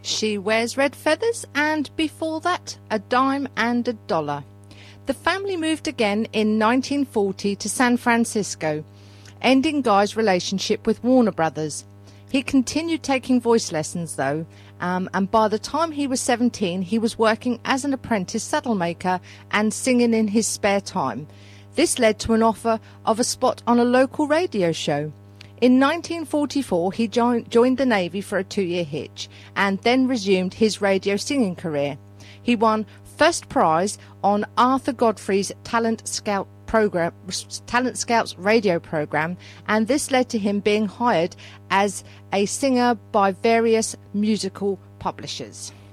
She Wears Red Feathers, and before that, A Dime and a Dollar. The family moved again in 1940 to San Francisco, ending Guy's relationship with Warner Brothers. He continued taking voice lessons though, and by the time he was 17 he was working as an apprentice saddle maker and singing in his spare time. This led to an offer of a spot on a local radio show. In 1944 he joined the Navy for a 2-year hitch and then resumed his radio singing career. He won first prize on Arthur Godfrey's Talent Scouts radio program, and this led to him being hired as a singer by various musical publishers.